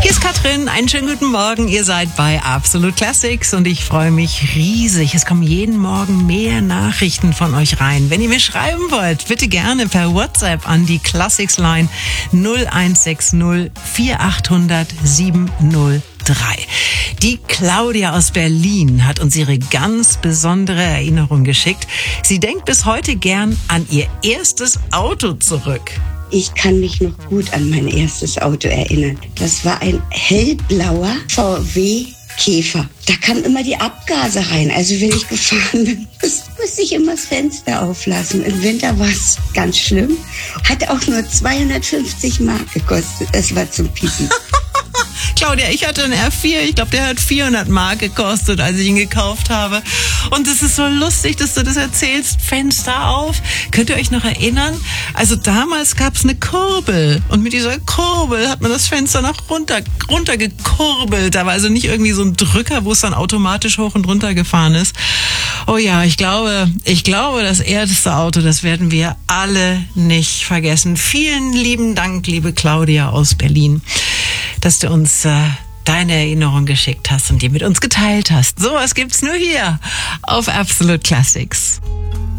Hier ist Katrin, einen schönen guten Morgen. Ihr seid bei Absolute Classics und ich freue mich riesig. Es kommen jeden Morgen mehr Nachrichten von euch rein. Wenn ihr mir schreiben wollt, bitte gerne per WhatsApp an die Classics Line 0160 4800 703. Die Claudia aus Berlin hat uns ihre ganz besondere Erinnerung geschickt. Sie denkt bis heute gern an ihr erstes Auto zurück. Ich kann mich noch gut an mein erstes Auto erinnern. Das war ein hellblauer VW Käfer. Da kamen immer die Abgase rein. Also wenn ich gefahren bin, musste ich immer das Fenster auflassen. Im Winter war es ganz schlimm. Hat auch nur 250 Mark gekostet. Das war zum Piepen. Claudia, ich hatte einen R4, ich glaube, der hat 400 Mark gekostet, als ich ihn gekauft habe. Und es ist so lustig, dass du das erzählst. Fenster auf. Könnt ihr euch noch erinnern? Also damals gab es eine Kurbel. Und mit dieser Kurbel hat man das Fenster nach runter gekurbelt. Da war also nicht irgendwie so ein Drücker, wo es dann automatisch hoch und runter gefahren ist. Oh ja, ich glaube, das erste Auto, das werden wir alle nicht vergessen. Vielen lieben Dank, liebe Claudia aus Berlin, dass du uns deine Erinnerung geschickt hast und die mit uns geteilt hast. Sowas gibt's nur hier auf Absolute Classics.